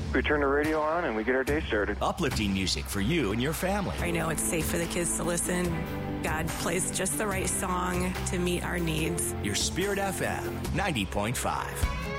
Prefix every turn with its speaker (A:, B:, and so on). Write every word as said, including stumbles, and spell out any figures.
A: We turn the radio on and we get our day started.
B: Uplifting music for you and your family.
C: I know it's safe for the kids to listen. God plays just the right song to meet our needs.
B: Your Spirit F M, ninety point five.